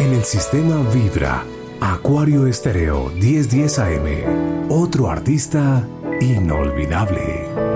En el sistema vibra Acuario Estéreo 1010 AM. Otro artista inolvidable.